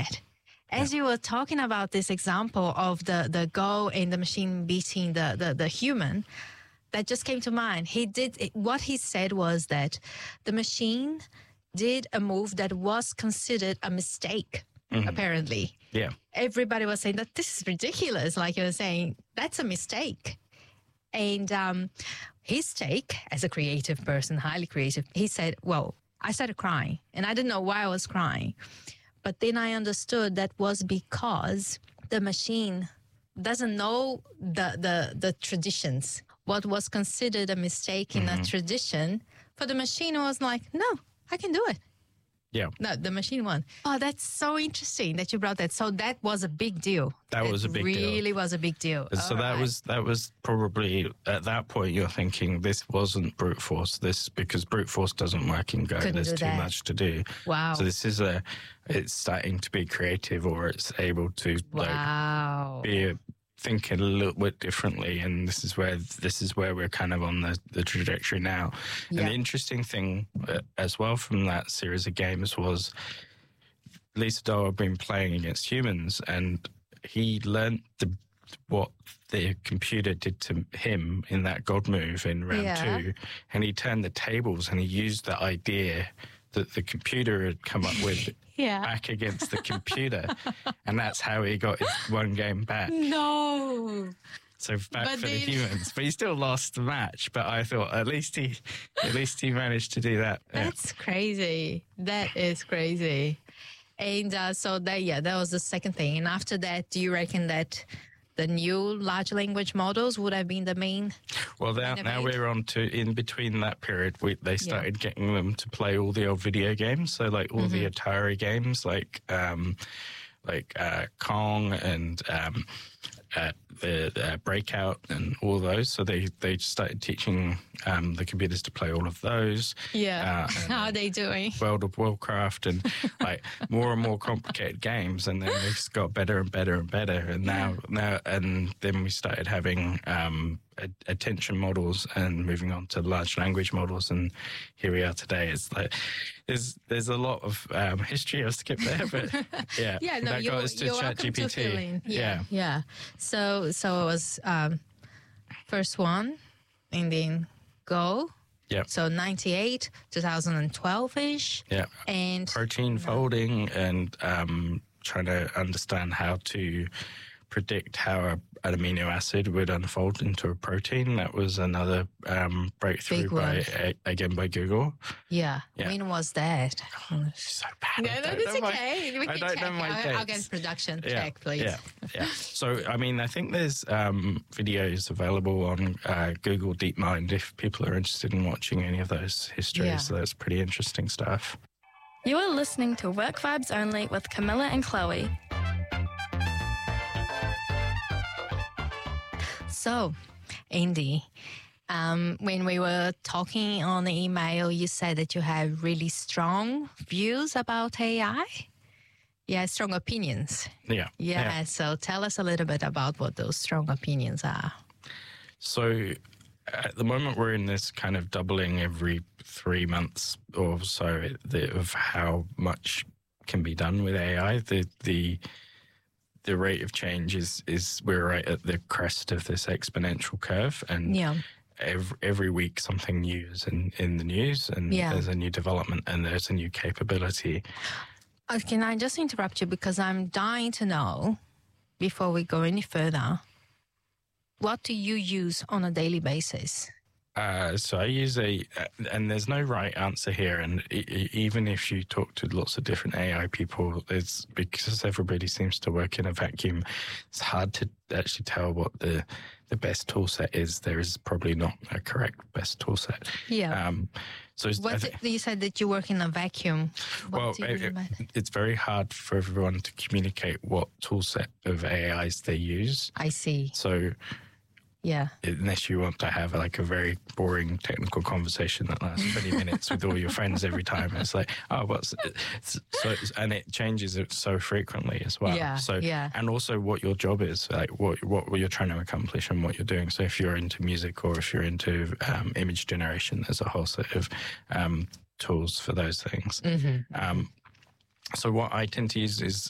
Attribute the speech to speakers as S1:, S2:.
S1: that. As you were talking about this example of the Go and the machine beating the human, that just came to mind. What he said was that the machine did a move that was considered a mistake, apparently.
S2: Yeah.
S1: Everybody was saying that this is ridiculous. Like you were saying, that's a mistake. And his take, as a creative person, highly creative, he said, well, I started crying and I didn't know why I was crying. But then I understood that was because the machine doesn't know the traditions. What was considered a mistake in a tradition, for the machine was like, no, I can do it.
S2: Yeah.
S1: No, the machine won. Oh, that's so interesting that you brought that. So that was a big deal.
S2: That was a big deal.
S1: Really was a big deal.
S2: So that was probably, at that point, you're thinking this wasn't brute force. This, because brute force doesn't work in Go. There's too much to do.
S1: Wow.
S2: So this is it's starting to be creative, or it's able to be thinking a little bit differently, and this is where we're kind of on the trajectory now. Yeah. And the interesting thing as well from that series of games was Lee Sedol had been playing against humans, and he learned what the computer did to him in that God move in round 2, and he turned the tables and he used the idea that the computer had come up with back against the computer, and that's how he got his one game back.
S1: No.
S2: So back for the humans, but he still lost the match. But I thought at least he managed to do that.
S1: That's crazy. That is crazy. And so that was the second thing. And after that, do you reckon that the new large language models would have been the main?
S2: Well, now we're on to, in between that period, they started getting them to play all the old video games. So like all the Atari games, like Kong and the Breakout and all those. So they started teaching the computers to play all of those.
S1: Yeah. How are they doing?
S2: World of Warcraft and like more and more complicated games, and then they just got better and better and better. And now and then we started having attention models and moving on to large language models, and here we are today. It's like there's a lot of history I've skipped there, but that got us to ChatGPT.
S1: Yeah. So it was first one, and then Go.
S2: Yeah.
S1: So 98, 2012-ish.
S2: Yeah.
S1: And
S2: protein folding and trying to understand how to predict how an amino acid would unfold into a protein. That was another breakthrough by Google.
S1: Yeah. When was that?
S2: So bad.
S1: No, that's okay. We can check. I'll get production check, please.
S2: Yeah. So, I mean, I think there's videos available on Google DeepMind if people are interested in watching any of those histories. Yeah. So that's pretty interesting stuff.
S3: You are listening to Work Vibes Only with Camilla and Chloe.
S1: So, Andy, when we were talking on the email, you said that you have really strong views about AI. Yeah, strong opinions.
S2: Yeah.
S1: So tell us a little bit about what those strong opinions are.
S2: So at the moment, we're in this kind of doubling every 3 months or so of how much can be done with AI. The rate of change is we're right at the crest of this exponential curve, and every week something new is in the news, and there's a new development and there's a new capability.
S1: Can I just interrupt you, because I'm dying to know, before we go any further, what do you use on a daily basis?
S2: So I use and there's no right answer here. And even if you talk to lots of different AI people, because everybody seems to work in a vacuum, it's hard to actually tell what the best tool set is. There is probably not a correct best tool set.
S1: Yeah.
S2: So
S1: you said that you work in a vacuum.
S2: It's very hard for everyone to communicate what tool set of AIs they use.
S1: I see.
S2: So unless you want to have like a very boring technical conversation that lasts 20 minutes with all your friends every time, it's like, and it changes it so frequently as well. And also what your job is, like what you're trying to accomplish and what you're doing. So if you're into music or if you're into image generation, there's a whole set of tools for those things. So what I tend to use is